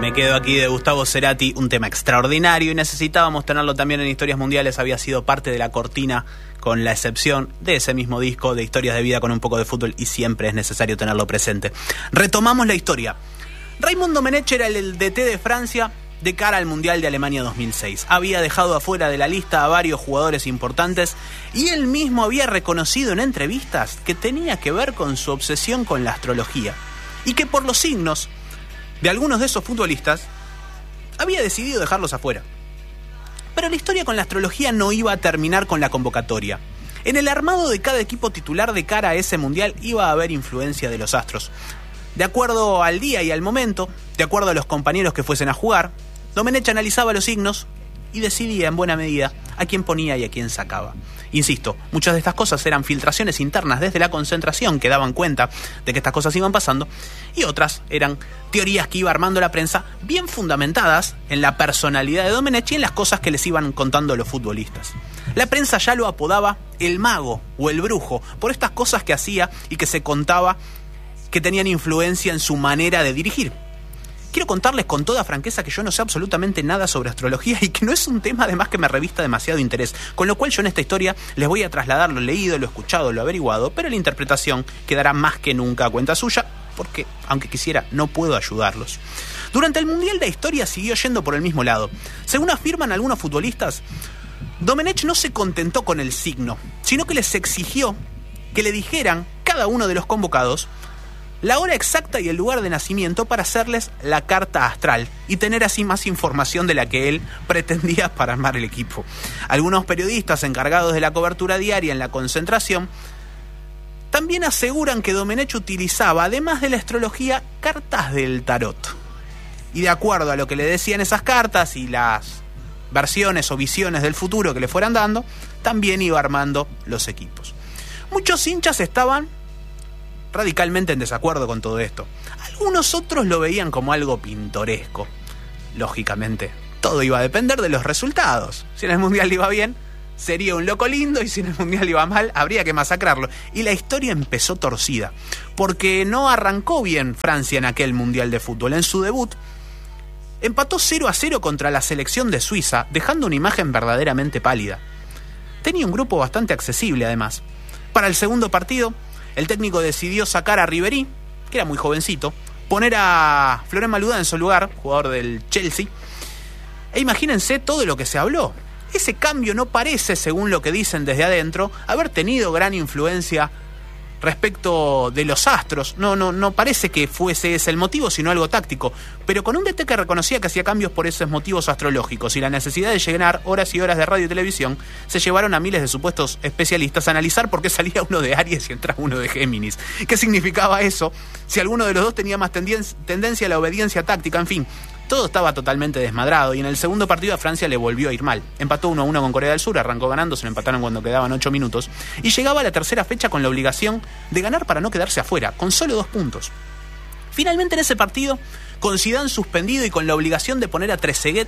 Me quedo aquí de Gustavo Cerati, un tema extraordinario y necesitábamos tenerlo también en Historias Mundiales. Había sido parte de la cortina, con la excepción de ese mismo disco de Historias de Vida con un poco de fútbol, y siempre es necesario tenerlo presente. Retomamos la historia. Raymond Domenech era el DT de Francia de cara al Mundial de Alemania 2006. Había dejado afuera de la lista a varios jugadores importantes y él mismo había reconocido en entrevistas que tenía que ver con su obsesión con la astrología y que por los signos de algunos de esos futbolistas había decidido dejarlos afuera. Pero la historia con la astrología no iba a terminar con la convocatoria. En el armado de cada equipo titular de cara a ese mundial iba a haber influencia de los astros. De acuerdo al día y al momento, de acuerdo a los compañeros que fuesen a jugar, Domenech analizaba los signos y decidía en buena medida a quién ponía y a quién sacaba. Insisto, muchas de estas cosas eran filtraciones internas desde la concentración que daban cuenta de que estas cosas iban pasando, y otras eran teorías que iba armando la prensa, bien fundamentadas en la personalidad de Domenech y en las cosas que les iban contando los futbolistas. La prensa ya lo apodaba el mago o el brujo por estas cosas que hacía y que se contaba que tenían influencia en su manera de dirigir. Quiero contarles con toda franqueza que yo no sé absolutamente nada sobre astrología y que no es un tema además que me revista demasiado interés, con lo cual yo en esta historia les voy a trasladar lo leído, lo escuchado, lo averiguado, pero la interpretación quedará más que nunca a cuenta suya, porque, aunque quisiera, no puedo ayudarlos. Durante el Mundial la historia siguió yendo por el mismo lado. Según afirman algunos futbolistas, Domenech no se contentó con el signo, sino que les exigió que le dijeran, cada uno de los convocados, la hora exacta y el lugar de nacimiento para hacerles la carta astral y tener así más información de la que él pretendía para armar el equipo. Algunos periodistas encargados de la cobertura diaria en la concentración también aseguran que Domenech utilizaba, además de la astrología, cartas del tarot. Y de acuerdo a lo que le decían esas cartas y las versiones o visiones del futuro que le fueran dando, también iba armando los equipos. Muchos hinchas estaban radicalmente en desacuerdo con todo esto. Algunos otros lo veían como algo pintoresco. Lógicamente, todo iba a depender de los resultados. Si en el Mundial iba bien, sería un loco lindo, y si en el Mundial iba mal, habría que masacrarlo. Y la historia empezó torcida, porque no arrancó bien Francia en aquel Mundial de fútbol. En su debut, empató 0-0 contra la selección de Suiza, dejando una imagen verdaderamente pálida. Tenía un grupo bastante accesible, además. Para el segundo partido, el técnico decidió sacar a Ribéry, que era muy jovencito, poner a Florent Malouda en su lugar, jugador del Chelsea. E imagínense todo lo que se habló. Ese cambio no parece, según lo que dicen desde adentro, haber tenido gran influencia respecto de los astros. No parece que fuese ese el motivo, sino algo táctico. Pero con un DT que reconocía que hacía cambios por esos motivos astrológicos y la necesidad de llenar horas y horas de radio y televisión, se llevaron a miles de supuestos especialistas a analizar por qué salía uno de Aries y entraba uno de Géminis. ¿Qué significaba eso? Si alguno de los dos tenía más tendencia a la obediencia táctica, en fin. Todo estaba totalmente desmadrado, y en el segundo partido a Francia le volvió a ir mal. Empató 1-1 con Corea del Sur, arrancó ganando, se lo empataron cuando quedaban 8 minutos, y llegaba a la tercera fecha con la obligación de ganar para no quedarse afuera, con solo 2 puntos. Finalmente en ese partido, con Zidane suspendido y con la obligación de poner a Trezeguet,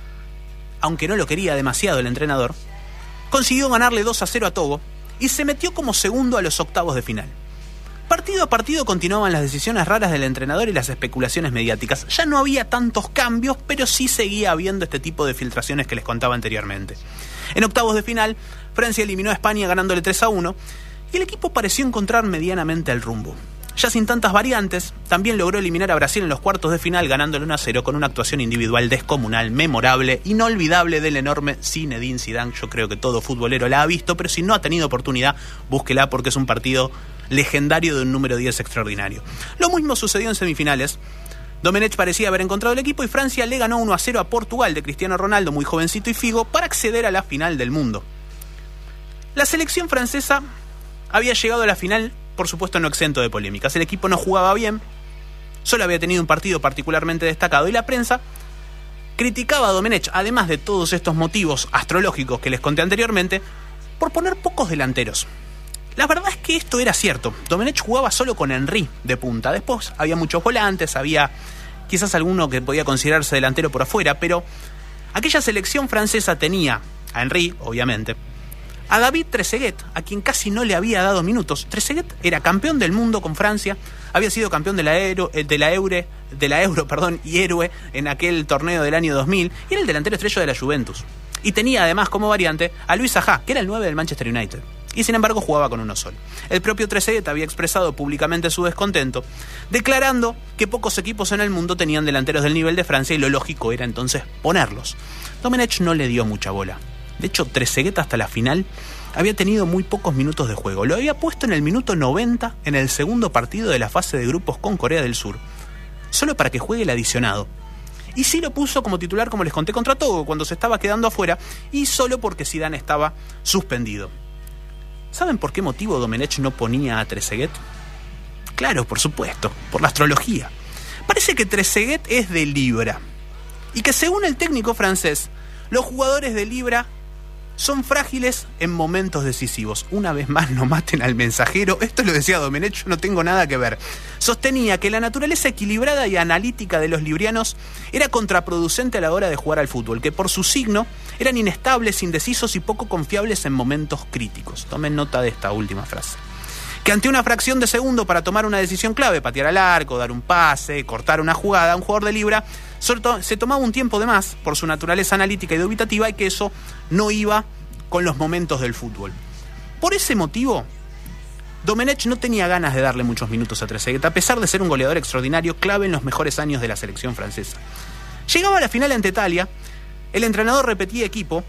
aunque no lo quería demasiado el entrenador, consiguió ganarle 2-0 a Togo y se metió como segundo a los octavos de final. Partido a partido continuaban las decisiones raras del entrenador y las especulaciones mediáticas. Ya no había tantos cambios, pero sí seguía habiendo este tipo de filtraciones que les contaba anteriormente. En octavos de final, Francia eliminó a España ganándole 3-1, y el equipo pareció encontrar medianamente el rumbo. Ya sin tantas variantes, también logró eliminar a Brasil en los cuartos de final ganándole 1-0 con una actuación individual descomunal, memorable, inolvidable del enorme Zinedine Zidane. Yo creo que todo futbolero la ha visto, pero si no ha tenido oportunidad, búsquela, porque es un partido legendario de un número 10 extraordinario. Lo mismo sucedió en semifinales. Domenech parecía haber encontrado el equipo y Francia le ganó 1-0 a Portugal de Cristiano Ronaldo, muy jovencito, y Figo, para acceder a la final del mundo. La selección francesa había llegado a la final, por supuesto no exento de polémicas. El equipo no jugaba bien, solo había tenido un partido particularmente destacado, y la prensa criticaba a Domenech, además de todos estos motivos astrológicos que les conté anteriormente, por poner pocos delanteros. La verdad es que esto era cierto. Domenech jugaba solo con Henry de punta. Después había muchos volantes, había quizás alguno que podía considerarse delantero por afuera, pero aquella selección francesa tenía a Henry, obviamente, a David Trezeguet, a quien casi no le había dado minutos. Trezeguet era campeón del mundo con Francia, había sido campeón de la Euro, y héroe en aquel torneo del año 2000, y era el delantero estrella de la Juventus. Y tenía además como variante a Luis Saha, que era el 9 del Manchester United. Y sin embargo jugaba con uno solo. El propio Trezeguet había expresado públicamente su descontento, declarando que pocos equipos en el mundo tenían delanteros del nivel de Francia y lo lógico era entonces ponerlos. Domenech no le dio mucha bola. De hecho, Trezeguet hasta la final había tenido muy pocos minutos de juego. Lo había puesto en el minuto 90 en el segundo partido de la fase de grupos con Corea del Sur, solo para que juegue el adicionado. Y sí lo puso como titular, como les conté, contra Togo, cuando se estaba quedando afuera, y solo porque Zidane estaba suspendido. ¿Saben por qué motivo Domenech no ponía a Trezeguet? Claro, por supuesto, por la astrología. Parece que Trezeguet es de Libra, y que según el técnico francés, los jugadores de Libra son frágiles en momentos decisivos. Una vez más, no maten al mensajero. Esto lo decía Domenech, yo no tengo nada que ver. Sostenía que la naturaleza equilibrada y analítica de los librianos era contraproducente a la hora de jugar al fútbol, que por su signo eran inestables, indecisos y poco confiables en momentos críticos. Tomen nota de esta última frase. Que ante una fracción de segundo para tomar una decisión clave, patear al arco, dar un pase, cortar una jugada, un jugador de Libra se tomaba un tiempo de más por su naturaleza analítica y dubitativa, y que eso no iba con los momentos del fútbol. Por ese motivo, Domenech no tenía ganas de darle muchos minutos a Trezeguet, a pesar de ser un goleador extraordinario, clave en los mejores años de la selección francesa. Llegaba a la final ante Italia, el entrenador repetía equipo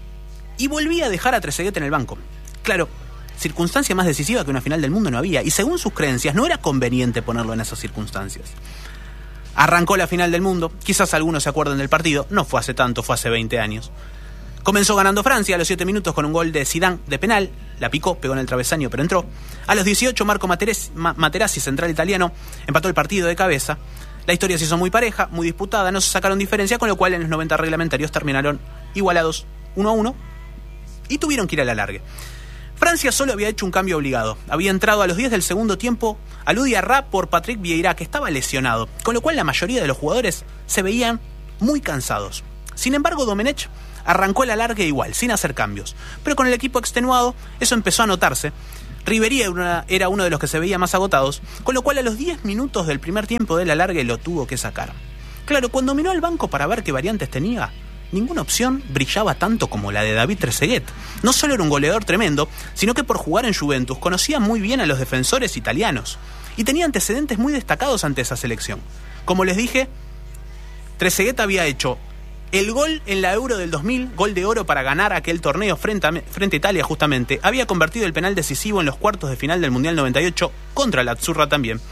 y volvía a dejar a Trezeguet en el banco. Claro, circunstancia más decisiva que una final del mundo no había, y según sus creencias no era conveniente ponerlo en esas circunstancias. Arrancó la final del mundo, quizás algunos se acuerden del partido, no fue hace tanto, fue hace 20 años. Comenzó ganando Francia a los 7 minutos con un gol de Zidane de penal, la picó, pegó en el travesaño pero entró. A los 18 Marco Materazzi, central italiano, empató el partido de cabeza. La historia se hizo muy pareja, muy disputada, no se sacaron diferencia, con lo cual en los 90 reglamentarios terminaron igualados 1-1 y tuvieron que ir a la alargue. Francia solo había hecho un cambio obligado. Había entrado a los 10 del segundo tiempo Alou Diarra por Patrick Vieira, que estaba lesionado, con lo cual la mayoría de los jugadores se veían muy cansados. Sin embargo, Domenech arrancó el alargue igual, sin hacer cambios. Pero con el equipo extenuado, eso empezó a notarse. Ribéry era uno de los que se veía más agotados, con lo cual a los 10 minutos del primer tiempo del alargue lo tuvo que sacar. Claro, cuando miró al banco para ver qué variantes tenía, ninguna opción brillaba tanto como la de David Trezeguet. No solo era un goleador tremendo, sino que por jugar en Juventus conocía muy bien a los defensores italianos y tenía antecedentes muy destacados ante esa selección. Como les dije, Trezeguet había hecho el gol en la Euro del 2000, gol de oro para ganar aquel torneo frente a Italia justamente. Había convertido el penal decisivo en los cuartos de final del Mundial 98 contra la Azzurra también.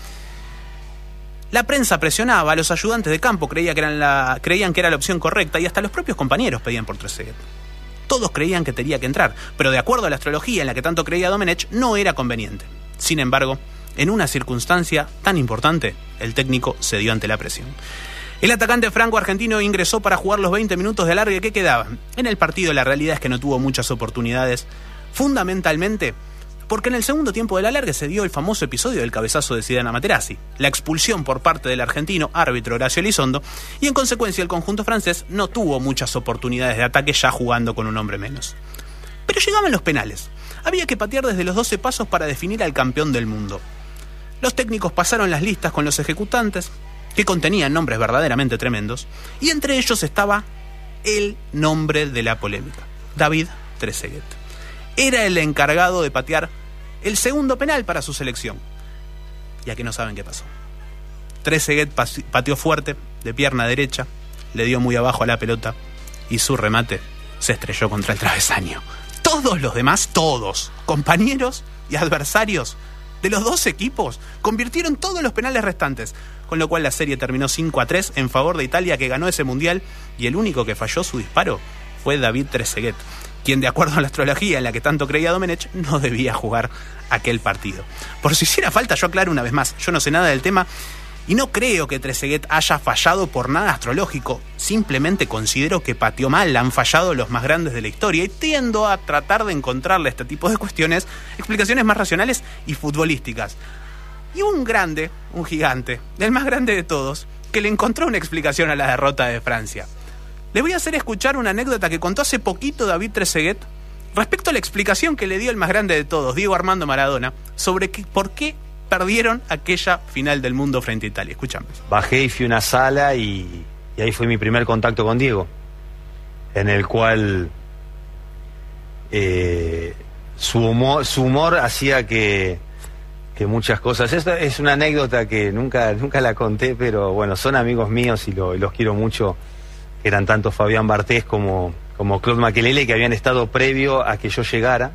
La prensa presionaba, a los ayudantes de campo creían que era la opción correcta, y hasta los propios compañeros pedían por Trezeguet. Todos creían que tenía que entrar, pero de acuerdo a la astrología en la que tanto creía Domenech, no era conveniente. Sin embargo, en una circunstancia tan importante, el técnico cedió ante la presión. El atacante franco-argentino ingresó para jugar los 20 minutos de alargue que quedaban. En el partido la realidad es que no tuvo muchas oportunidades, fundamentalmente porque en el segundo tiempo del alargue se dio el famoso episodio del cabezazo de Zidane a Materazzi, la expulsión por parte del argentino árbitro Horacio Elizondo, y en consecuencia el conjunto francés no tuvo muchas oportunidades de ataque ya jugando con un hombre menos. Pero llegaban los penales. Había que patear desde los 12 pasos para definir al campeón del mundo. Los técnicos pasaron las listas con los ejecutantes, que contenían nombres verdaderamente tremendos, y entre ellos estaba el nombre de la polémica, David Trezeguet. Era el encargado de patear el segundo penal para su selección. Y aquí no saben qué pasó. Trezeguet pateó fuerte, de pierna derecha, le dio muy abajo a la pelota y su remate se estrelló contra el travesaño. Todos los demás, todos, compañeros y adversarios de los dos equipos, convirtieron todos los penales restantes, con lo cual la serie terminó 5-3 en favor de Italia, que ganó ese mundial, y el único que falló su disparo fue David Trezeguet, quien, de acuerdo a la astrología en la que tanto creía Domenech, no debía jugar aquel partido. Por si hiciera falta, yo aclaro una vez más, yo no sé nada del tema y no creo que Trezeguet haya fallado por nada astrológico. Simplemente considero que pateó mal, han fallado los más grandes de la historia, y tiendo a tratar de encontrarle a este tipo de cuestiones explicaciones más racionales y futbolísticas. Y un grande, un gigante, el más grande de todos, que le encontró una explicación a la derrota de Francia. Les voy a hacer escuchar una anécdota que contó hace poquito David Trezeguet respecto a la explicación que le dio el más grande de todos, Diego Armando Maradona, sobre por qué perdieron aquella final del mundo frente a Italia. Escuchamos. Bajé y fui a una sala y ahí fue mi primer contacto con Diego, en el cual su humor hacía que muchas cosas. Esta es una anécdota que nunca la conté, pero bueno, son amigos míos y los quiero mucho, que eran tanto Fabián Barthez como Claude Makelele, que habían estado previo a que yo llegara.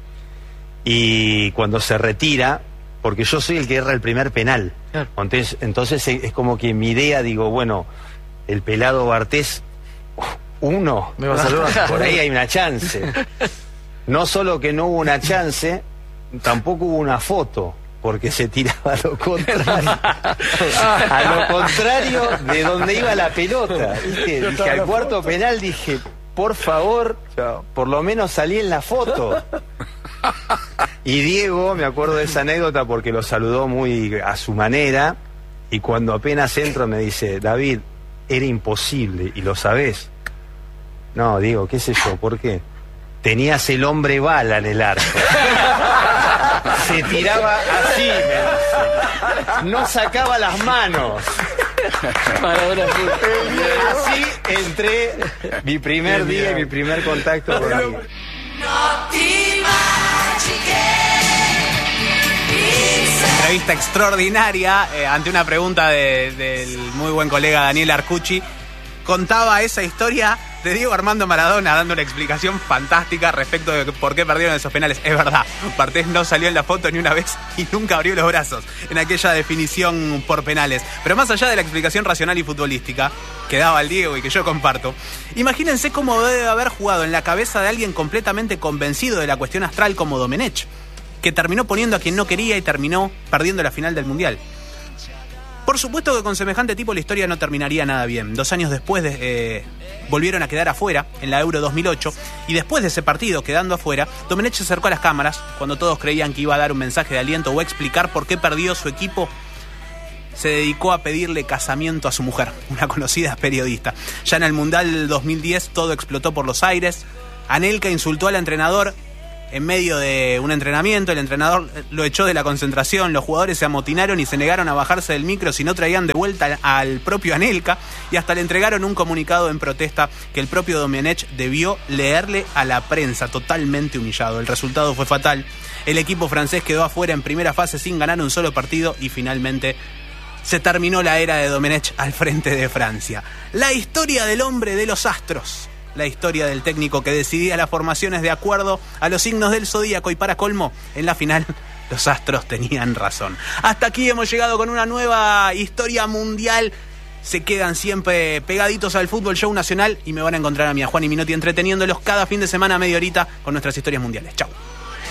Y cuando se retira, porque yo soy el que erra el primer penal, claro. Entonces es como que mi idea, digo, bueno, el pelado Barthez, uno, me va a saludar, por ahí hay una chance. No solo que no hubo una chance, tampoco hubo una foto, porque se tiraba a lo contrario. A lo contrario de donde iba la pelota. Dije al cuarto penal, dije, por favor, por lo menos salí en la foto. Y Diego, me acuerdo de esa anécdota porque lo saludó muy a su manera, y cuando apenas entro me dice, David, era imposible, y lo sabés. No, Diego, qué sé yo, ¿por qué? Tenías el hombre bala en el arco. Se tiraba así, me dice. No sacaba las manos. Así entré mi primer día y mi primer contacto con él. Entrevista extraordinaria ante una pregunta del muy buen colega Daniel Arcucci. Contaba esa historia de Diego Armando Maradona dando una explicación fantástica respecto de por qué perdieron esos penales. Es verdad, Barthez no salió en la foto ni una vez y nunca abrió los brazos en aquella definición por penales. Pero más allá de la explicación racional y futbolística que daba el Diego y que yo comparto, imagínense cómo debe haber jugado en la cabeza de alguien completamente convencido de la cuestión astral como Domenech, que terminó poniendo a quien no quería y terminó perdiendo la final del Mundial. Por supuesto que con semejante tipo la historia no terminaría nada bien. 2 años después volvieron a quedar afuera en la Euro 2008, y después de ese partido, quedando afuera, Domenech se acercó a las cámaras cuando todos creían que iba a dar un mensaje de aliento o a explicar por qué perdió su equipo. Se dedicó a pedirle casamiento a su mujer, una conocida periodista. Ya en el Mundial 2010 todo explotó por los aires. Anelka insultó al entrenador en medio de un entrenamiento, el entrenador lo echó de la concentración, los jugadores se amotinaron y se negaron a bajarse del micro si no traían de vuelta al propio Anelka, y hasta le entregaron un comunicado en protesta que el propio Domenech debió leerle a la prensa, totalmente humillado. El resultado fue fatal. El equipo francés quedó afuera en primera fase sin ganar un solo partido y finalmente se terminó la era de Domenech al frente de Francia. La historia del hombre de los astros. La historia del técnico que decidía las formaciones de acuerdo a los signos del zodíaco, y para colmo, en la final los astros tenían razón. Hasta aquí hemos llegado con una nueva historia mundial. Se quedan siempre pegaditos al Fútbol Show Nacional y me van a encontrar a mí, a Juan y Minotti, entreteniéndolos cada fin de semana a media horita con nuestras historias mundiales. Chau.